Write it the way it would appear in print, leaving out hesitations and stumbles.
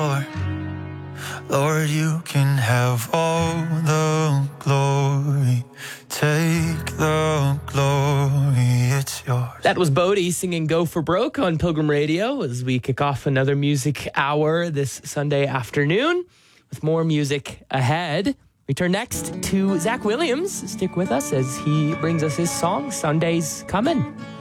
Lord, you can have all the glory. Take the glory, it's yours. That was Bodie singing Go for Broke on Pilgrim Radio as we kick off another music hour this Sunday afternoon with more music ahead. We turn next to Zach Williams. Stick with us as he brings us his song, Sunday's Comin'.